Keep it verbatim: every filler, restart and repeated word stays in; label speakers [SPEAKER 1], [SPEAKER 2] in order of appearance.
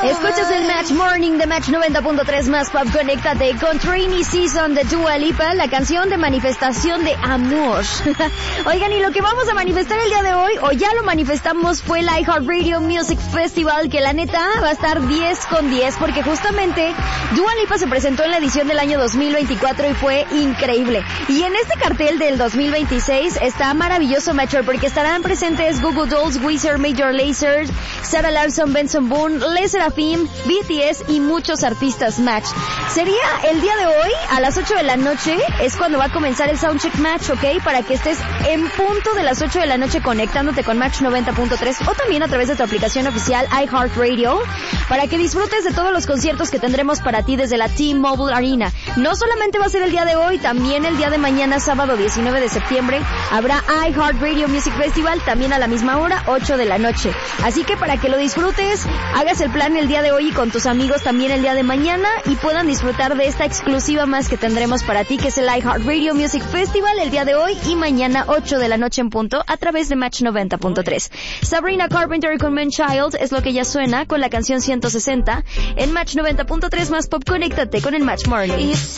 [SPEAKER 1] Escuchas el Match Morning de Match noventa punto tres más Pop. Conéctate con Rainy Season de Dua Lipa, la canción de manifestación de amor. Oigan, y lo que vamos a manifestar el día de hoy, o ya lo manifestamos, fue el iHeartRadio Music Festival, que la neta va a estar diez con diez, porque justamente Dua Lipa se presentó en la edición del año dos mil veinticuatro y fue increíble. Y en este cartel del dos mil veintiséis está maravilloso, Metro, porque estarán presentes Goo Goo Dolls, Weezer, Major Lazer, Sarah Larsson, Benson Boone, Les Seraphim, B T S y muchos artistas Match. Sería el día de hoy, a las ocho de la noche, es cuando va a comenzar el Soundcheck Match, ¿ok? Para que estés en punto de las ocho de la noche conectándote con Match noventa punto tres o también a través de tu aplicación oficial iHeartRadio, para que disfrutes de todos los conciertos que tendremos para ti desde la T-Mobile Arena. No solamente va a ser el día de hoy, también el día de mañana, sábado diecinueve de septiembre, habrá iHeartRadio Music Festival, también a la misma hora, ocho de la noche. Así que para que lo disfrutes, hagas el plan el día de hoy y con tus amigos también el día de mañana y puedan disfrutar de esta exclusiva más que tendremos para ti, que es el iHeartRadio Music Festival el día de hoy y mañana ocho de la noche en punto a través de Match noventa punto tres. Sabrina Carpenter con Man Child es lo que ya suena con la canción ciento sesenta en Match noventa punto tres más Pop. Conéctate con el Match Morning.